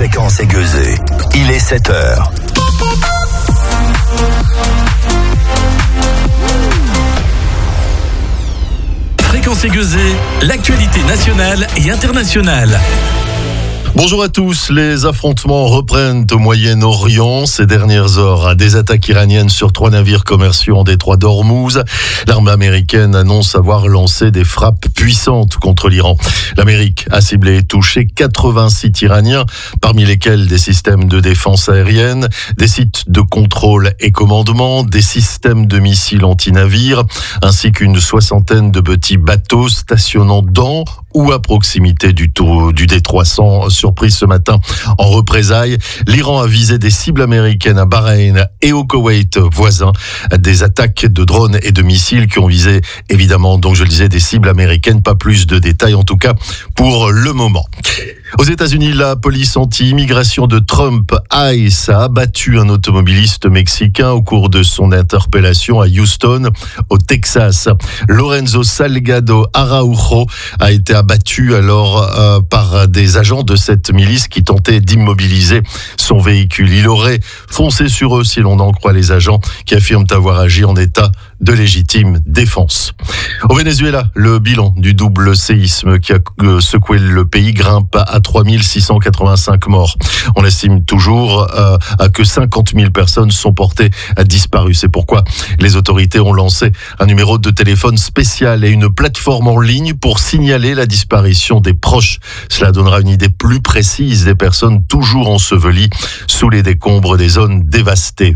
Fréquence Aiguezée. Il est 7h. Fréquence Aiguezée, l'actualité nationale et internationale. Bonjour à tous, les affrontements reprennent au Moyen-Orient ces dernières heures. Des attaques iraniennes sur 3 navires commerciaux en détroit d'Ormuz. L'armée américaine annonce avoir lancé des frappes puissantes contre l'Iran. L'Amérique a ciblé et touché 80 sites iraniens, parmi lesquels des systèmes de défense aérienne, des sites de contrôle et commandement, des systèmes de missiles anti-navires, ainsi qu'une soixantaine de petits bateaux stationnant dans ou à proximité du détroit. Sans surprise ce matin, en représailles, l'Iran a visé des cibles américaines à Bahreïn et au Koweït voisin. Des attaques de drones et de missiles qui ont visé, évidemment, donc je le disais, des cibles américaines. Pas plus de détails, en tout cas, pour le moment. Aux États-Unis, la police anti-immigration de Trump, ICE, a abattu un automobiliste mexicain au cours de son interpellation à Houston, au Texas. Lorenzo Salgado Araujo a été abattu alors par des agents de cette milice qui tentaient d'immobiliser son véhicule. Il aurait foncé sur eux, si l'on en croit les agents, qui affirment avoir agi en état de légitime défense. Au Venezuela, le bilan du double séisme qui a secoué le pays grimpe à 3685 morts. On estime toujours que 50 000 personnes sont portées disparues. C'est pourquoi les autorités ont lancé un numéro de téléphone spécial et une plateforme en ligne pour signaler la disparition des proches. Cela donnera une idée plus précise des personnes toujours ensevelies sous les décombres des zones dévastées.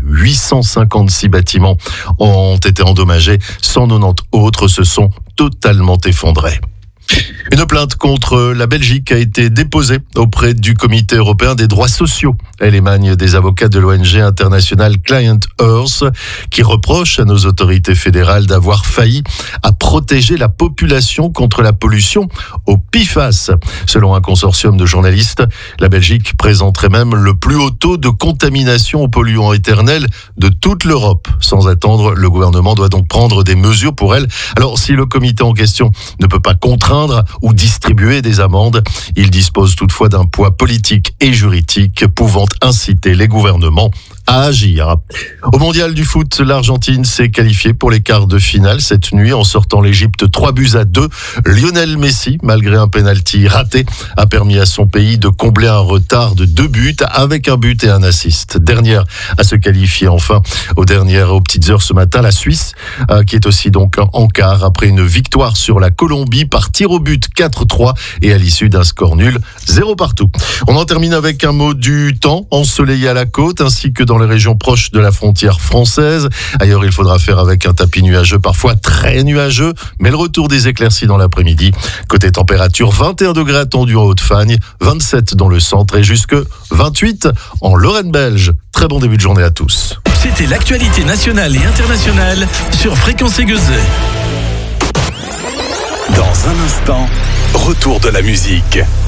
856 bâtiments ont été endommagés, 190 autres se sont totalement effondrés. Une plainte contre la Belgique a été déposée auprès du Comité européen des droits sociaux. Elle émane des avocats de l'ONG internationale Client Earth qui reproche à nos autorités fédérales d'avoir failli à protéger la population contre la pollution au PFAS. Selon un consortium de journalistes, la Belgique présenterait même le plus haut taux de contamination aux polluants éternels de toute l'Europe. Sans attendre, le gouvernement doit donc prendre des mesures pour elle. Alors, si le comité en question ne peut pas contraindre ou distribuer des amendes, il dispose toutefois d'un poids politique et juridique pouvant inciter les gouvernements à agir. Au mondial du foot, l'Argentine s'est qualifiée pour les quarts de finale cette nuit en sortant l'Égypte 3-2. Lionel Messi, malgré un penalty raté, a permis à son pays de combler un retard de 2 buts avec un but et un assist. Dernière à se qualifier enfin aux petites heures ce matin, la Suisse qui est aussi donc en quart après une victoire sur la Colombie par tir au but 4-3 et à l'issue d'un score nul 0 partout. On en termine avec un mot du temps ensoleillé à la côte ainsi que dans les régions proches de la frontière française. Ailleurs, il faudra faire avec un tapis nuageux, parfois très nuageux, mais le retour des éclaircies dans l'après-midi. Côté température, 21 degrés attendus en Haute-Fagne, 27 dans le centre et jusque 28 en Lorraine belge. Très bon début de journée à tous. C'était l'actualité nationale et internationale sur Fréquence Aiguezée. Dans un instant, retour de la musique.